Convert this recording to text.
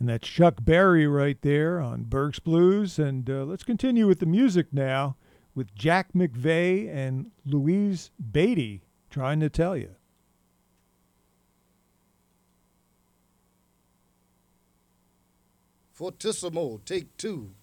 And that's Chuck Berry right there on Berg's Blues. And let's continue with the music now with Jack McVeigh and Louise Beatty, Trying to Tell You. Fortissimo, take two.